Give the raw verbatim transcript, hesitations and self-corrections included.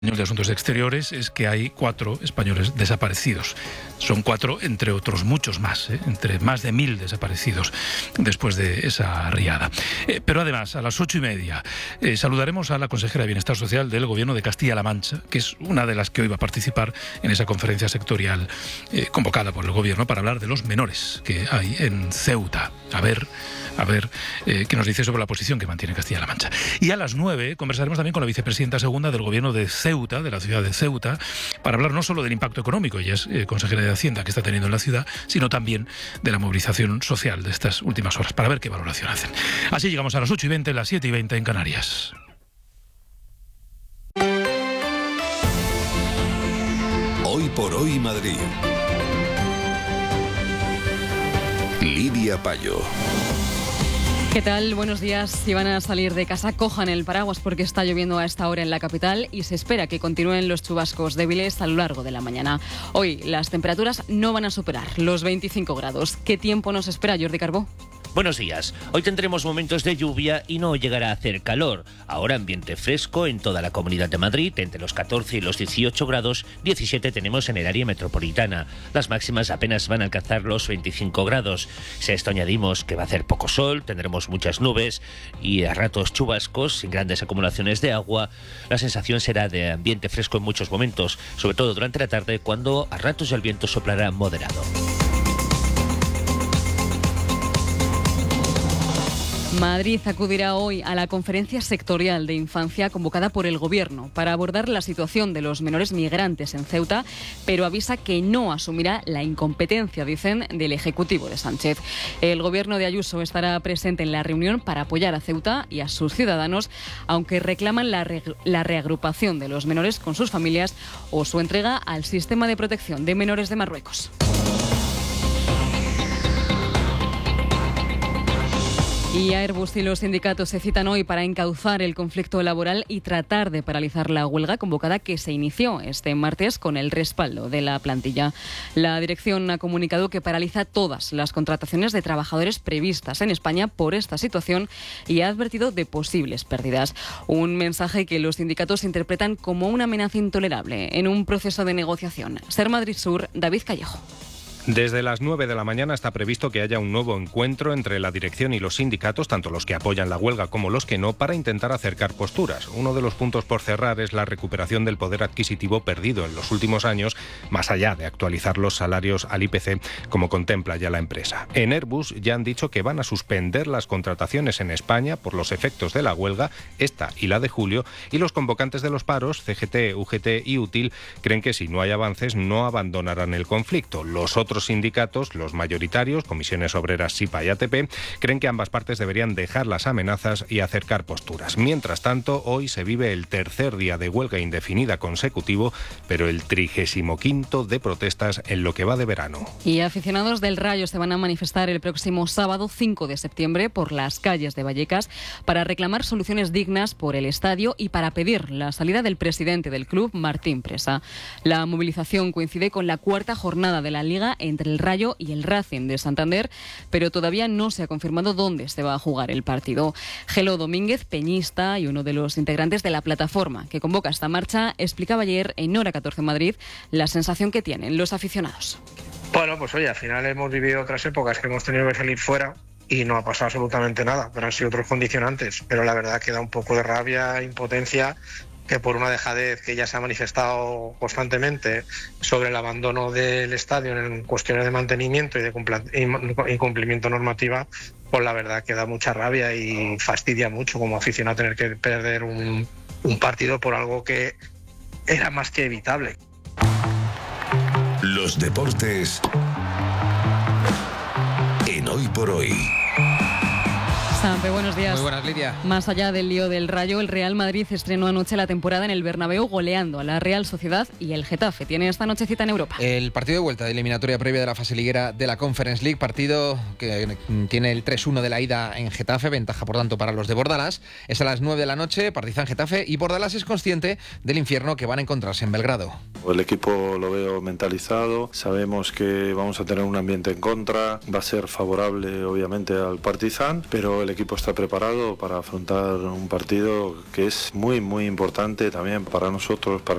de Asuntos Exteriores es que hay cuatro españoles desaparecidos. Son cuatro entre otros muchos más, ¿eh? entre más de mil desaparecidos después de esa riada. Eh, pero además, a las ocho y media, eh, saludaremos a la consejera de Bienestar Social del Gobierno de Castilla-La Mancha, que es una de las que hoy va a participar en esa conferencia sectorial eh, convocada por el Gobierno para hablar de los menores que hay en Ceuta. A ver, a ver eh, qué nos dice sobre la posición que mantiene Castilla-La Mancha. Y a las nueve conversaremos también con la vicepresidenta segunda del Gobierno de Ceuta, Ceuta, de la ciudad de Ceuta, para hablar no solo del impacto económico, ella es eh, consejera de Hacienda que está teniendo en la ciudad, sino también de la movilización social de estas últimas horas, para ver qué valoración hacen. Así llegamos a las ocho y veinte, las siete y veinte en Canarias. Hoy por hoy Madrid. Lidia Payo. ¿Qué tal? Buenos días. Si van a salir de casa, cojan el paraguas porque está lloviendo a esta hora en la capital y se espera que continúen los chubascos débiles a lo largo de la mañana. Hoy las temperaturas no van a superar los veinticinco grados. ¿Qué tiempo nos espera, Jordi Carbó? Buenos días. Hoy tendremos momentos de lluvia y no llegará a hacer calor. Ahora ambiente fresco en toda la Comunidad de Madrid, entre los catorce y los dieciocho grados, diecisiete tenemos en el área metropolitana. Las máximas apenas van a alcanzar los veinticinco grados. Si a esto añadimos que va a hacer poco sol, tendremos muchas nubes y a ratos chubascos sin grandes acumulaciones de agua, la sensación será de ambiente fresco en muchos momentos, sobre todo durante la tarde cuando a ratos el viento soplará moderado. Madrid acudirá hoy a la conferencia sectorial de infancia convocada por el Gobierno para abordar la situación de los menores migrantes en Ceuta, pero avisa que no asumirá la incompetencia, dicen, del Ejecutivo de Sánchez. El Gobierno de Ayuso estará presente en la reunión para apoyar a Ceuta y a sus ciudadanos, aunque reclaman la, re- la reagrupación de los menores con sus familias o su entrega al sistema de protección de menores de Marruecos. Y Airbus y los sindicatos se citan hoy para encauzar el conflicto laboral y tratar de paralizar la huelga convocada que se inició este martes con el respaldo de la plantilla. La dirección ha comunicado que paraliza todas las contrataciones de trabajadores previstas en España por esta situación y ha advertido de posibles pérdidas. Un mensaje que los sindicatos interpretan como una amenaza intolerable en un proceso de negociación. Ser Madrid Sur, David Callejo. Desde las nueve de la mañana está previsto que haya un nuevo encuentro entre la dirección y los sindicatos, tanto los que apoyan la huelga como los que no, para intentar acercar posturas. Uno de los puntos por cerrar es la recuperación del poder adquisitivo perdido en los últimos años, más allá de actualizar los salarios al I P C, como contempla ya la empresa. En Airbus ya han dicho que van a suspender las contrataciones en España por los efectos de la huelga, esta y la de julio, y los convocantes de los paros, C G T, U G T y Útil, creen que si no hay avances no abandonarán el conflicto. Los otros Otros sindicatos, los mayoritarios, Comisiones Obreras, SIPA y A T P, creen que ambas partes deberían dejar las amenazas y acercar posturas. Mientras tanto, hoy se vive el tercer día de huelga indefinida consecutivo, pero el trigésimo quinto de protestas en lo que va de verano. Y aficionados del Rayo se van a manifestar el próximo sábado cinco de septiembre por las calles de Vallecas para reclamar soluciones dignas por el estadio y para pedir la salida del presidente del club, Martín Presa. La movilización coincide con la cuarta jornada de la Liga entre el Rayo y el Racing de Santander, pero todavía no se ha confirmado dónde se va a jugar el partido. Gelo Domínguez, peñista y uno de los integrantes de la plataforma que convoca esta marcha, explicaba ayer en Hora catorce Madrid la sensación que tienen los aficionados. Bueno, pues oye, al final hemos vivido otras épocas que hemos tenido que salir fuera y no ha pasado absolutamente nada, pero han sido otros condicionantes. Pero la verdad que da un poco de rabia, impotencia, que por una dejadez que ya se ha manifestado constantemente sobre el abandono del estadio en cuestiones de mantenimiento y de incumplimiento normativa, pues la verdad que da mucha rabia y fastidia mucho como aficionado tener que perder un, un partido por algo que era más que evitable. Los deportes en Hoy por Hoy. Sampe, buenos días. Muy buenas, Lidia. Más allá del lío del Rayo, el Real Madrid estrenó anoche la temporada en el Bernabéu goleando a la Real Sociedad y el Getafe. Tiene esta noche cita en Europa. El partido de vuelta de eliminatoria previa de la fase liguera de la Conference League, partido que tiene el tres uno de la ida en Getafe, ventaja por tanto para los de Bordalás. Es a las nueve de la noche, Partizan Getafe, y Bordalás es consciente del infierno que van a encontrarse en Belgrado. El equipo lo veo mentalizado, sabemos que vamos a tener un ambiente en contra, va a ser favorable obviamente al Partizan, pero el equipo está preparado para afrontar un partido que es muy, muy importante también para nosotros, para